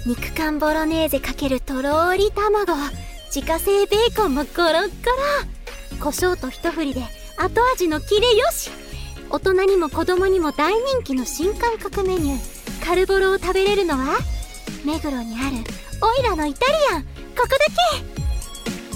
肉缶ボロネーゼ×とろーり卵、自家製ベーコンもゴロッゴロ、胡椒と一振りで後味のキレよし。大人にも子供にも大人気の新感覚メニュー、カルボロを食べれるのは目黒にあるオイラのイタリアン、ここだけ。